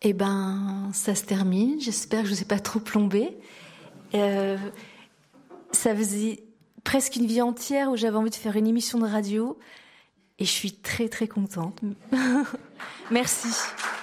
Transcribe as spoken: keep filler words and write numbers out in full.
Eh ben, ça se termine. J'espère que je ne vous ai pas trop plombé. Euh, ça faisait presque une vie entière où j'avais envie de faire une émission de radio. Et je suis très, très contente. Merci.